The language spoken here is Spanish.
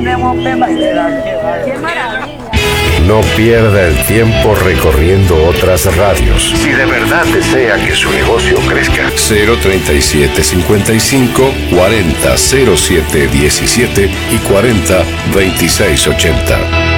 tenemos tema ideal. ¡Qué maravilla! No pierda el tiempo recorriendo otras radios. Si de verdad desea que su negocio crezca. 037 55 40 07 17 y 40 26 80.